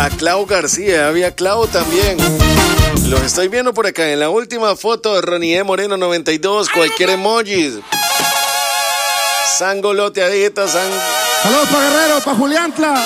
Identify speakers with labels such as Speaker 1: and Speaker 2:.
Speaker 1: A Clau García, había Clau también. Los estoy viendo por acá en la última foto de Ronnie E. Moreno 92, cualquier emoji. Sangoloteadita,
Speaker 2: Saludos para Guerrero, para Juliantla.